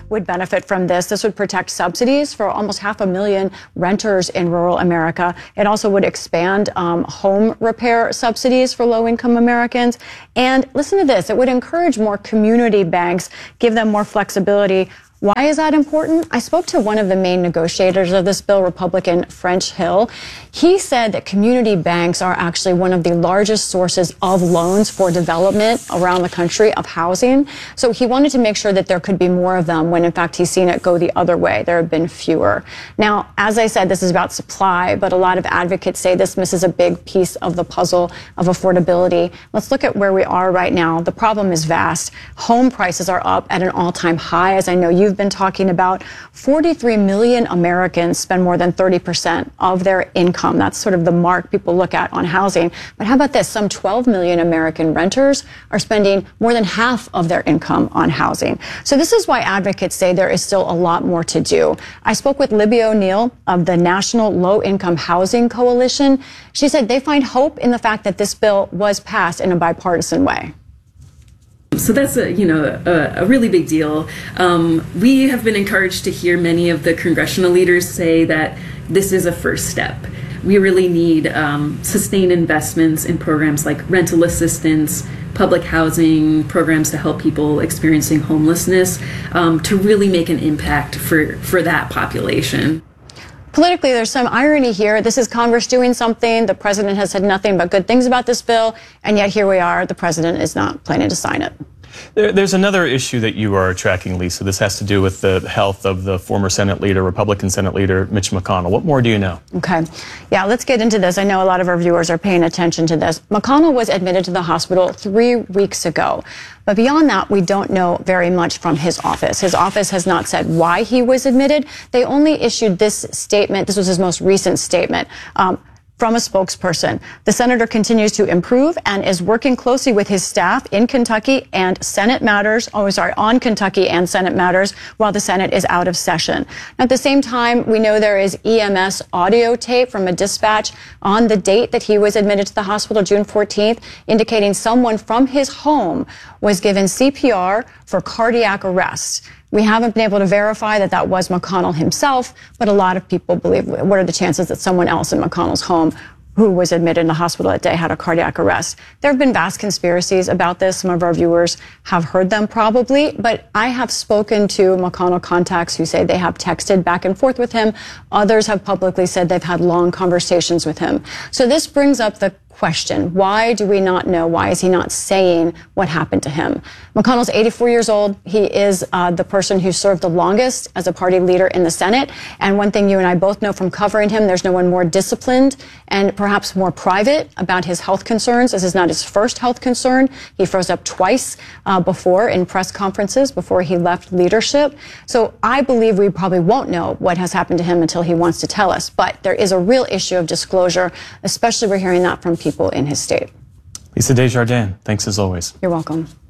would benefit from this. This would protect subsidies for almost 500,000 renters in rural America. It also would expand home repair subsidies for low-income Americans. And listen to this, it would encourage more community banks, give them more flexibility. Why is that important? I spoke to one of the main negotiators of this bill, Republican French Hill. He said that community banks are actually one of the largest sources of loans for development around the country of housing. So he wanted to make sure that there could be more of them when in fact he's seen it go the other way. There have been fewer. Now, as I said, this is about supply, but a lot of advocates say this misses a big piece of the puzzle of affordability. Let's look at where we are right now. The problem is vast. Home prices are up at an all-time high, as I know you've been talking about. 43 million Americans spend more than 30% of their income. That's sort of the mark people look at on housing. But how about this? Some 12 million American renters are spending more than half of their income on housing. So this is why advocates say there is still a lot more to do. I spoke with Libby O'Neill of the National Low Income Housing Coalition. She said they find hope in the fact that this bill was passed in a bipartisan way. So that's a really big deal. We have been encouraged to hear many of the congressional leaders say that this is a first step. We really need sustained investments in programs like rental assistance, public housing, programs to help people experiencing homelessness, to really make an impact for that population. Politically, there's some irony here. This is Congress doing something. The president has said nothing but good things about this bill, and yet here we are. The president is not planning to sign it. There's another issue that you are tracking, Lisa. This has to do with the health of the former Senate leader, Republican Senate leader, Mitch McConnell. What more do you know? Okay. Yeah, let's get into this. I know a lot of our viewers are paying attention to this. McConnell was admitted to the hospital 3 weeks ago. But beyond that, we don't know very much from his office. His office has not said why he was admitted. They only issued this statement. This was his most recent statement. From a spokesperson. The senator continues to improve and is working closely with his staff in Kentucky and on Kentucky and Senate matters while the Senate is out of session. At the same time, we know there is EMS audio tape from a dispatch on the date that he was admitted to the hospital, June 14th, indicating someone from his home was given CPR for cardiac arrest. We haven't been able to verify that that was McConnell himself, but a lot of people believe, what are the chances that someone else in McConnell's home who was admitted in the hospital that day had a cardiac arrest? There have been vast conspiracies about this. Some of our viewers have heard them probably, but I have spoken to McConnell contacts who say they have texted back and forth with him. Others have publicly said they've had long conversations with him. So this brings up the question. Why do we not know? Why is he not saying what happened to him? McConnell's 84 years old. He is the person who served the longest as a party leader in the Senate. And one thing you and I both know from covering him, there's no one more disciplined and perhaps more private about his health concerns. This is not his first health concern. He froze up twice before in press conferences before he left leadership. So I believe we probably won't know what has happened to him until he wants to tell us. But there is a real issue of disclosure, especially we're hearing that from people in his state. Lisa Desjardins, thanks as always. You're welcome.